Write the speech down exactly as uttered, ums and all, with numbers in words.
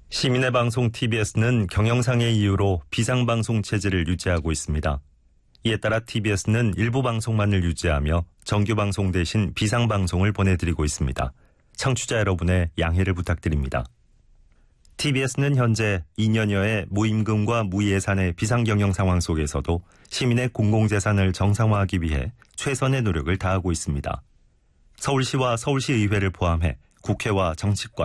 시민의 방송 티비에스는 경영상의 이유로 비상방송 체제를 유지하고 있습니다. 이에 따라 티비에스는 일부 방송만을 유지하며 정규방송 대신 비상방송을 보내드리고 있습니다. 청취자 여러분의 양해를 부탁드립니다. 티비에스는 현재 이 년여의 무임금과 무예산의 비상경영 상황 속에서도 시민의 공공재산을 정상화하기 위해 최선의 노력을 다하고 있습니다. 서울시와 서울시의회를 포함해 국회와 정치권,